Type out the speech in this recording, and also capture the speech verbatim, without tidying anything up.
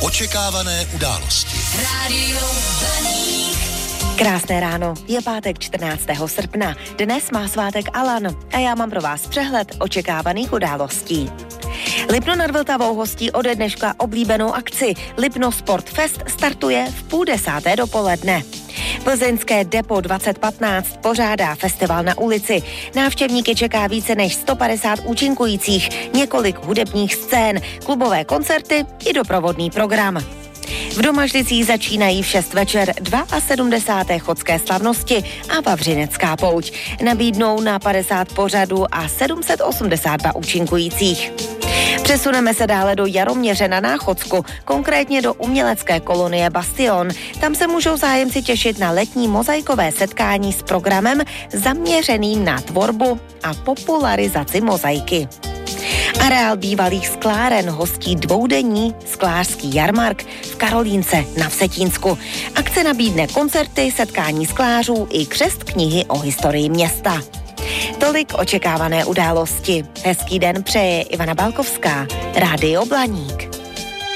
Očekávané události. Rádio Blaník. Krásné ráno, je pátek čtrnáctého srpna. Dnes má svátek Alan a já mám pro vás přehled očekávaných událostí. Lipno nad Vltavou hostí ode dneška oblíbenou akci. Lipno Sport Fest startuje v půl desáté dopoledne. Plzeňské Depo dvacet patnáct pořádá festival na ulici. Návštěvníky čeká více než sto padesát účinkujících, několik hudebních scén, klubové koncerty i doprovodný program. V Domažlicích začínají v šest večer sedmdesáté druhé chodské slavnosti a Vavřinecká pouť. Nabídnou na padesát pořadů a sedm set osmdesát dva účinkujících. Přesuneme se dále do Jaroměře na Náchodsku, konkrétně do umělecké kolonie Bastion. Tam se můžou zájemci těšit na letní mozaikové setkání s programem zaměřeným na tvorbu a popularizaci mozaiky. Areál bývalých skláren hostí dvoudenní sklářský jarmark v Karolínce na Vsetínsku. Akce nabídne koncerty, setkání sklářů i křest knihy o historii města. Tolik očekávané události. Hezký den přeje Ivana Balkovská, Rádio Blaník.